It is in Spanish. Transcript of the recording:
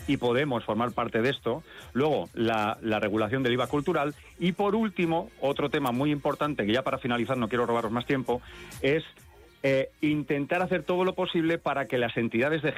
y podemos formar parte de esto. Luego, la regulación del IVA cultural. Y por último, otro tema muy importante, que ya para finalizar no quiero robaros más tiempo, es intentar hacer todo lo posible para que las entidades de